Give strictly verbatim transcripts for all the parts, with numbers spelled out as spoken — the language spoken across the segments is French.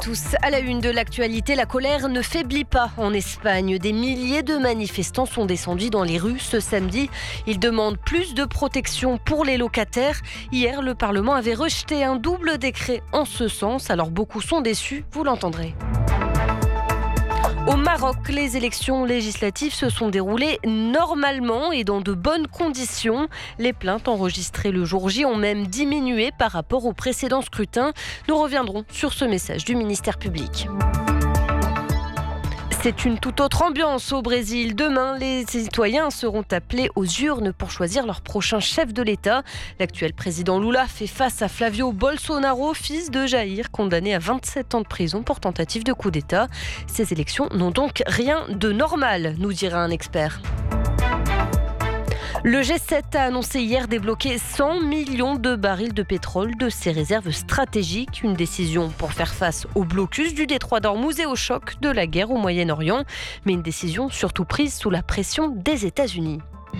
tous. À la une de l'actualité, la colère ne faiblit pas en Espagne. Des milliers de manifestants sont descendus dans les rues ce samedi. Ils demandent plus de protection pour les locataires. Hier, le Parlement avait rejeté un double décret en ce sens. Alors beaucoup sont déçus, vous l'entendrez. Au Maroc, les élections législatives se sont déroulées normalement et dans de bonnes conditions. Les plaintes enregistrées le jour J ont même diminué par rapport au précédent scrutin. Nous reviendrons sur ce message du ministère public. C'est une toute autre ambiance au Brésil. Demain, les citoyens seront appelés aux urnes pour choisir leur prochain chef de l'État. L'actuel président Lula fait face à Flavio Bolsonaro, fils de Jair, condamné à vingt-sept ans de prison pour tentative de coup d'État. Ces élections n'ont donc rien de normal, nous dira un expert. Le G sept a annoncé hier débloquer cent millions de barils de pétrole de ses réserves stratégiques. Une décision pour faire face au blocus du détroit d'Ormuz et au choc de la guerre au Moyen-Orient. Mais une décision surtout prise sous la pression des États-Unis.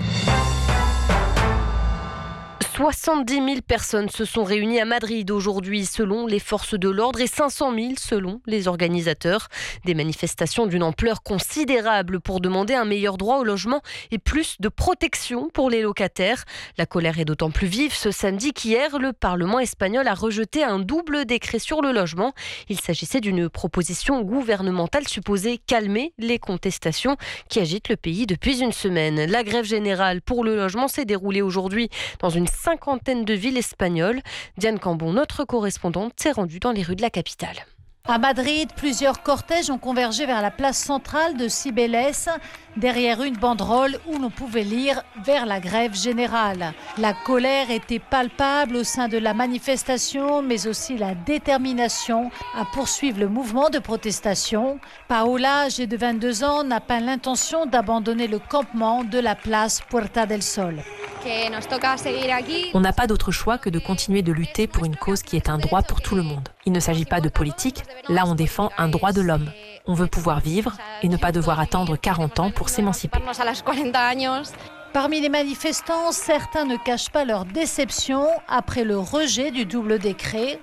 soixante-dix mille personnes se sont réunies à Madrid aujourd'hui selon les forces de l'ordre et cinq cent mille selon les organisateurs. Des manifestations d'une ampleur considérable pour demander un meilleur droit au logement et plus de protection pour les locataires. La colère est d'autant plus vive ce samedi qu'hier, le Parlement espagnol a rejeté un double décret sur le logement. Il s'agissait d'une proposition gouvernementale supposée calmer les contestations qui agitent le pays depuis une semaine. La grève générale pour le logement s'est déroulée aujourd'hui dans une cinquantaine de villes espagnoles. Diane Cambon, notre correspondante, s'est rendue dans les rues de la capitale. À Madrid, plusieurs cortèges ont convergé vers la place centrale de Cibeles, derrière une banderole où l'on pouvait lire « Vers la grève générale ». La colère était palpable au sein de la manifestation, mais aussi la détermination à poursuivre le mouvement de protestation. Paola, âgée de vingt-deux ans, n'a pas l'intention d'abandonner le campement de la place Puerta del Sol. On n'a pas d'autre choix que de continuer de lutter pour une cause qui est un droit pour tout le monde. Il ne s'agit pas de politique, là on défend un droit de l'homme. On veut pouvoir vivre et ne pas devoir attendre quarante ans pour s'émanciper. Parmi les manifestants, certains ne cachent pas leur déception après le rejet du double décret.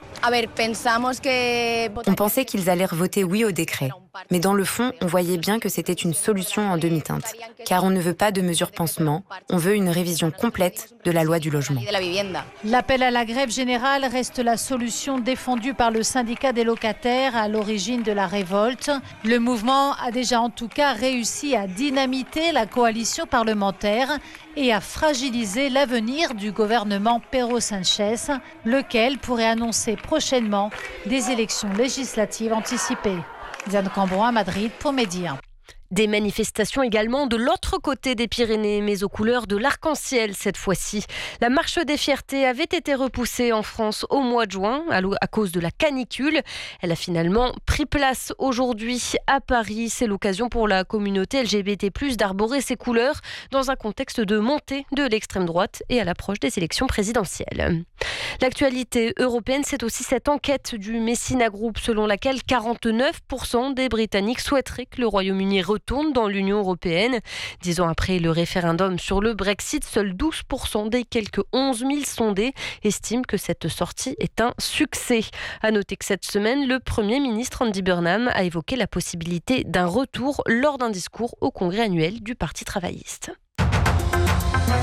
On pensait qu'ils allèrent voter oui au décret. Mais dans le fond, on voyait bien que c'était une solution en demi-teinte. Car on ne veut pas de mesures pansement, on veut une révision complète de la loi du logement. L'appel à la grève générale reste la solution défendue par le syndicat des locataires à l'origine de la révolte. Le mouvement a déjà en tout cas réussi à dynamiter la coalition parlementaire et à fragiliser l'avenir du gouvernement Pedro Sánchez, lequel pourrait annoncer prochainement des élections législatives anticipées. Diane Cambon à Madrid pour Média. Des manifestations également de l'autre côté des Pyrénées, mais aux couleurs de l'arc-en-ciel cette fois-ci. La marche des fiertés avait été repoussée en France au mois de juin à cause de la canicule. Elle a finalement pris place aujourd'hui à Paris. C'est l'occasion pour la communauté L G B T plus, d'arborer ses couleurs dans un contexte de montée de l'extrême droite et à l'approche des élections présidentielles. L'actualité européenne, c'est aussi cette enquête du Messina Group selon laquelle quarante-neuf pour cent des Britanniques souhaiteraient que le Royaume-Uni retourne dans l'Union européenne. Dix ans après le référendum sur le Brexit, seuls douze pour cent des quelques onze mille sondés estiment que cette sortie est un succès. À noter que cette semaine, le Premier ministre Andy Burnham a évoqué la possibilité d'un retour lors d'un discours au congrès annuel du Parti travailliste.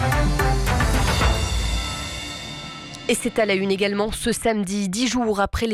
Et c'est à la une également ce samedi, dix jours après les